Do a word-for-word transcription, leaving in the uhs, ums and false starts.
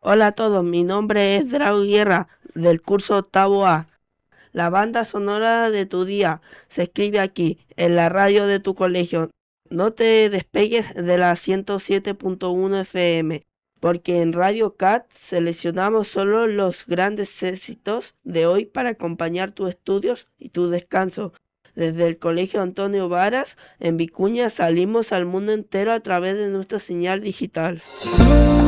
Hola a todos, mi nombre es Drago Guerra, del curso octavo A. La banda sonora de tu día se escribe aquí, en la radio de tu colegio. No te despegues de la ciento siete punto uno F M, porque en Radio Cat seleccionamos solo los grandes éxitos de hoy para acompañar tus estudios y tu descanso. Desde el Colegio Antonio Varas, en Vicuña, salimos al mundo entero a través de nuestra señal digital.